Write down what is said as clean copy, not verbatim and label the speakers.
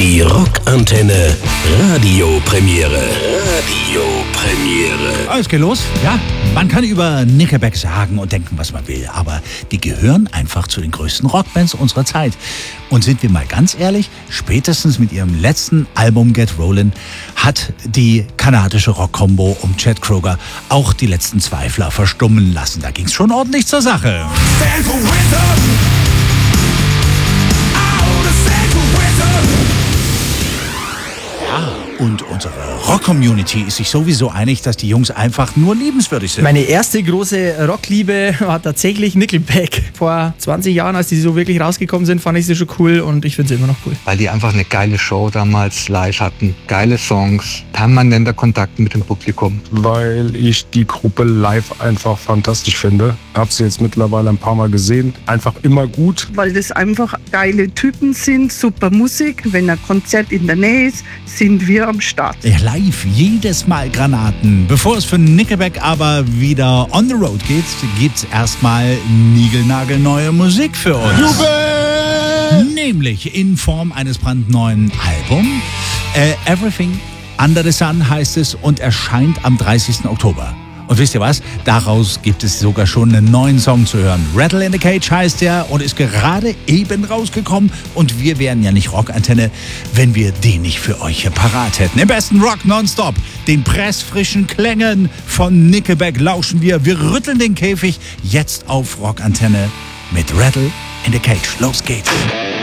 Speaker 1: Die Rockantenne Radiopremiere.
Speaker 2: Es geht los. Ja, man kann über Nickelback sagen und denken, was man will, aber die gehören einfach zu den größten Rockbands unserer Zeit. Und sind wir mal ganz ehrlich, spätestens mit ihrem letzten Album Get Rollin' hat die kanadische Rock-Kombo um Chad Kroeger auch die letzten Zweifler verstummen lassen. Da ging's schon ordentlich zur Sache. Und unsere Rock-Community ist sich sowieso einig, dass die Jungs einfach nur liebenswürdig sind.
Speaker 3: Meine erste große Rockliebe war tatsächlich Nickelback. Vor 20 Jahren, als die so wirklich rausgekommen sind, fand ich sie schon cool und ich finde sie immer noch cool.
Speaker 4: Weil die einfach eine geile Show damals live hatten. Geile Songs, permanenter Kontakt mit dem Publikum.
Speaker 5: Weil ich die Gruppe live einfach fantastisch finde. Hab sie jetzt mittlerweile ein paar Mal gesehen. Einfach immer gut.
Speaker 6: Weil das einfach geile Typen sind, super Musik. Wenn ein Konzert in der Nähe ist, sind wir am Start.
Speaker 2: Live jedes Mal Granaten. Bevor es für Nickelback aber wieder on the road geht, gibt's erstmal niegelnagelneue Musik für uns. Nämlich in Form eines brandneuen Albums. Everything Under the Sun heißt es und erscheint am 30. Oktober. Und wisst ihr was? Daraus gibt es sogar schon einen neuen Song zu hören. Rattle in the Cage heißt der und ist gerade eben rausgekommen. Und wir wären ja nicht Rockantenne, wenn wir den nicht für euch hier parat hätten. Im besten Rock nonstop. Den pressfrischen Klängen von Nickelback lauschen wir. Wir rütteln den Käfig jetzt auf Rockantenne mit Rattle in the Cage. Los geht's.